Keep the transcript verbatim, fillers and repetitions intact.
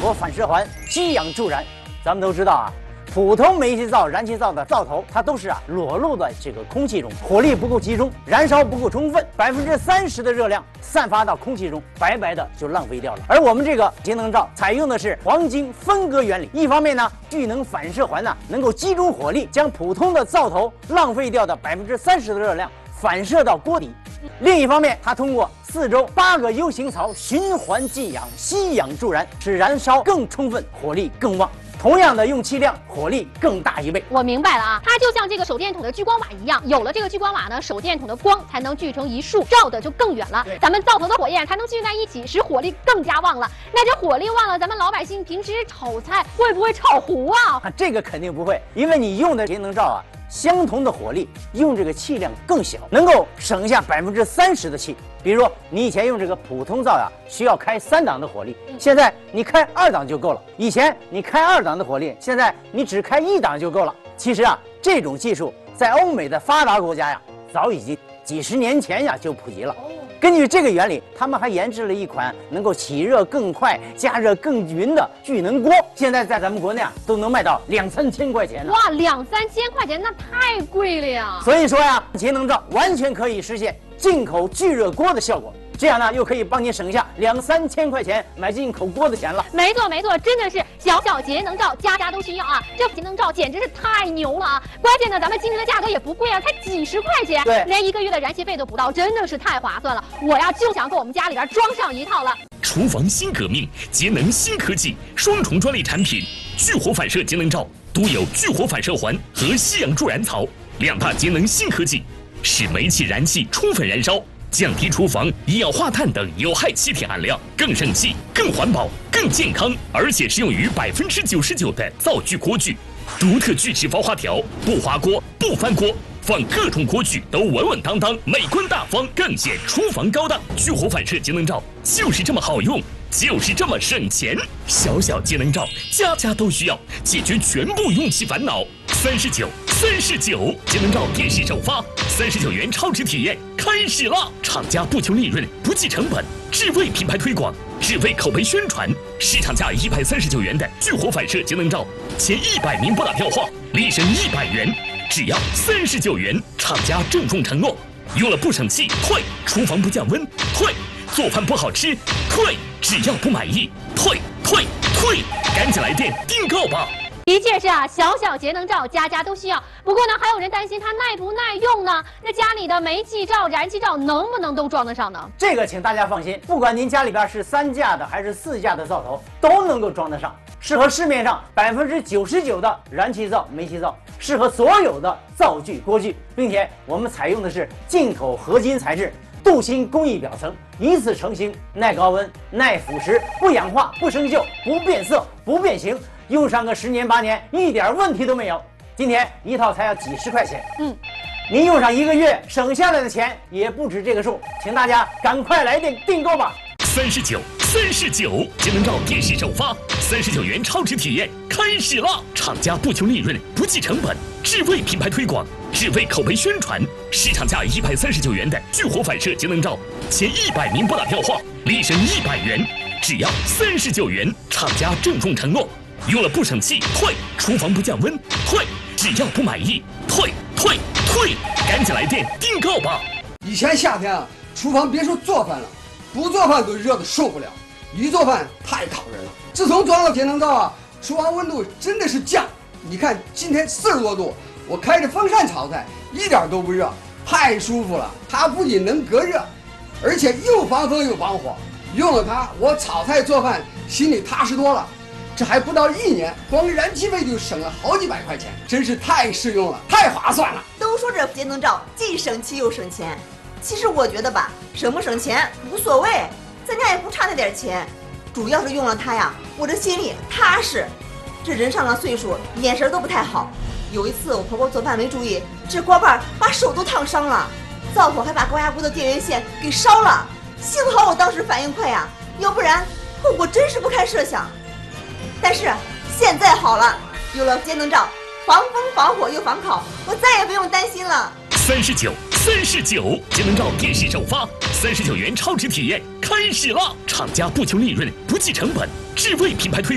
火反射环吸氧助燃。咱们都知道啊。 普通煤气灶、燃气灶的灶头，它都是啊裸露在这个空气中，火力不够集中，燃烧不够充分，百分之三十的热量散发到空气中，白白的就浪费掉了。而我们这个节能灶采用的是黄金分割原理，一方面呢，聚能反射环呢能够集中火力，将普通的灶头浪费掉的百分之三十的热量反射到锅底；另一方面，它通过四周八个 U 型槽循环进氧、吸氧助燃，使燃烧更充分，火力更旺。 同样的用气量，火力更大一倍。 我明白了啊，它就像这个手电筒的聚光瓦一样，有了这个聚光瓦呢，手电筒的光才能聚成一束，照的就更远了。咱们灶头的火焰才能聚在一起，使火力更加旺了。那这火力旺了，咱们老百姓平时炒菜会不会炒糊啊？ 啊，这个肯定不会，因为你用的节能灶啊，相同的火力，用这个气量更小，能够省下百分之三十的气。 比如你以前用这个普通灶呀，需要开三档的火力，现在你开二档就够了。以前你开二档的火力，现在你只开一档就够了。其实啊，这种技术在欧美的发达国家呀，早已经几十年前呀就普及了。根据这个原理，他们还研制了一款能够起热更快、加热更匀的聚能锅，现在在咱们国内啊都能卖到两三千块钱呢。 哇，两三千块钱那太贵了呀！ 所以说呀，节能灶完全可以实现 进口聚热锅的效果，这样呢又可以帮你省下两三千块钱买进口锅的钱了。 没错没错，真的是小小节能灶，家家都需要啊！这节能灶简直是太牛了啊！关键呢，咱们今天的价格也不贵啊，才几十块钱， 对， 连一个月的燃气费都不到，真的是太划算了。我呀就想给我们家里边装上一套了。 厨房新革命，节能新科技，双重专利产品，聚火反射节能灶，独有聚火反射环和吸氧助燃槽两大节能新科技。 使煤气、燃气充分燃烧，降低厨房一氧化碳等有害气体含量，更省气、更环保、更健康，而且适用于百分之九十九的灶具锅具。独特锯齿防滑条，不滑锅、不翻锅，放各种锅具都稳稳当当、美观大方，更显厨房高档。聚火反射节能灶就是这么好用，就是这么省钱。小小节能灶，家家都需要，解决全部用气烦恼。三十九。 三十九，节能灶电视首发，三十九元超值体验开始了！厂家不求利润，不计成本，只为品牌推广，只为口碑宣传。市场价一百三十九元的聚火反射节能灶，前一百名拨打电话立省一百元，只要三十九元。厂家郑重承诺，用了不省气退，厨房不降温退，做饭不好吃退，只要不满意退退退，赶紧来电订购吧！ 的确是啊，小小节能灶家家都需要。不过呢，还有人担心它耐不耐用呢？那家里的煤气灶、燃气灶能不能都装得上呢？ 这个请大家放心，不管您家里边是三架的还是四架的灶头，都能够装得上，适合市面上百分之九十九的燃气灶、煤气灶，适合所有的灶具、锅具，并且我们采用的是进口合金材质。 镀锌工艺表层，一次成型，耐高温、耐腐蚀，不氧化、不生锈、不变色、不变形，用上个十年八年，一点问题都没有。今天一套才要几十块钱，嗯，您用上一个月，省下来的钱也不止这个数，请大家赶快来电订购吧。 三十九，三十九，节能灶电视首发，三十九元超值体验开始了！厂家不求利润，不计成本，只为品牌推广。 只为口碑宣传，市场价一百三十九元的聚火反射节能灶，前一百名拨打电话立省一百元，只要三十九元。厂家郑重承诺，用了不省气退，厨房不降温退，只要不满意退退退，赶紧来电订购吧！ 以前夏天啊，厨房别说做饭了，不做饭都热得受不了，一做饭太烤人了。自从装了节能灶啊，厨房温度真的是降。你看今天四十多度。 我开着风扇炒菜，一点都不热，太舒服了。它不仅能隔热，而且又防风又防火。用了它，我炒菜做饭心里踏实多了。这还不到一年，光燃气费就省了好几百块钱，真是太实用了，太划算了。 都说这节能灶既省气又省钱，其实我觉得吧，省不省钱无所谓，咱家也不差那点钱，主要是用了它呀，我这心里踏实。这人上了岁数，眼神都不太好。 有一次，我婆婆做饭没注意，这锅把把手都烫伤了，灶火还把高压锅的电源线给烧了。幸好我当时反应快呀，要不然后果真是不堪设想。但是现在好了，有了节能灶，防风防火又防烤，我再也不用担心了。 三十九，三十九，节能灶电视首发，三十九元超值体验开始了！厂家不求利润，不计成本，只为品牌推。